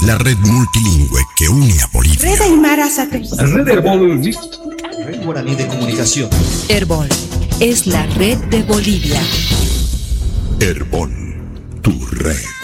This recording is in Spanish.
la red multilingüe que une a Bolivia. Red Aymara Satélite. Red Herbol. Red Guaraní de Comunicación. Herbol es la red de Bolivia. Herbol, tu red.